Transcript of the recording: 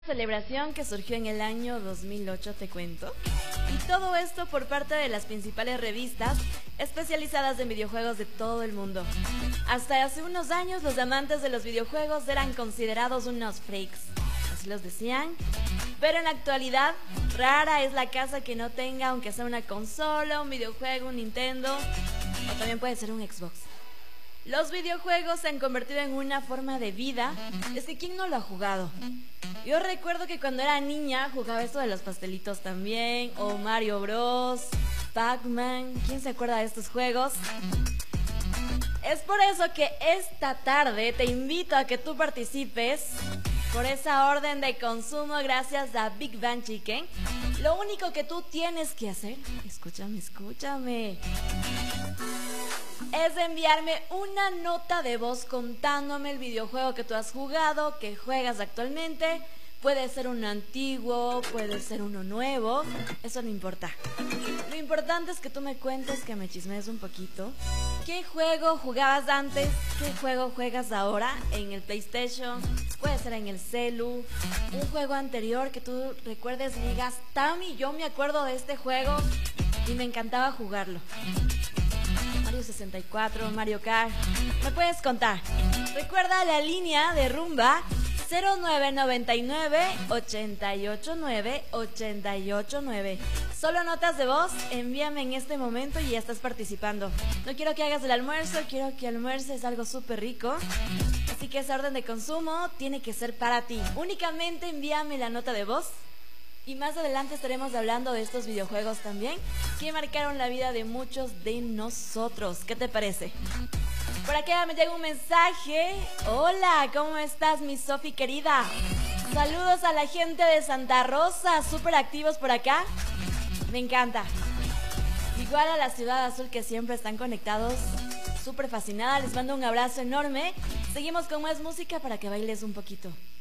Celebración que surgió en el año 2008, te cuento. Y todo esto por parte de las principales revistas especializadas en videojuegos de todo el mundo. Hasta hace unos años los amantes de los videojuegos eran considerados unos freaks, así los decían. Pero en la actualidad, rara es la casa que no tenga, aunque sea una consola, un videojuego, un Nintendo, o también puede ser un Xbox. Los videojuegos se han convertido en una forma de vida. Es que ¿quién no lo ha jugado? Yo recuerdo que cuando era niña jugaba esto de los pastelitos también, o Mario Bros, Pac-Man. ¿Quién se acuerda de estos juegos? Es por eso que esta tarde te invito a que tú participes por esa orden de consumo gracias a Big Bang Chicken. Lo único que tú tienes que hacer, escúchame, es enviarme una nota de voz contándome el videojuego que tú has jugado, que juegas actualmente. Puede ser uno antiguo, puede ser uno nuevo, eso no importa. Lo importante es que tú me cuentes, que me chismees un poquito. ¿Qué juego jugabas antes? ¿Qué juego juegas ahora? En el PlayStation, puede ser en el celu. Un juego anterior que tú recuerdes y digas, Tami, yo me acuerdo de este juego y me encantaba jugarlo. Mario 64, Mario Kart. ¿Me puedes contar? Recuerda la línea de Rumba 0999 889 889. Solo notas de voz, envíame en este momento y ya estás participando. No quiero que hagas el almuerzo, quiero que almuerces algo súper rico. Así que esa orden de consumo tiene que ser para ti. Únicamente envíame la nota de voz. Y más adelante estaremos hablando de estos videojuegos también, que marcaron la vida de muchos de nosotros. ¿Qué te parece? Por acá me llega un mensaje. Hola, ¿cómo estás, mi Sofi querida? Saludos a la gente de Santa Rosa, súper activos por acá. Me encanta. Igual a la Ciudad Azul, que siempre están conectados. Súper fascinada, les mando un abrazo enorme. Seguimos con más música para que bailes un poquito.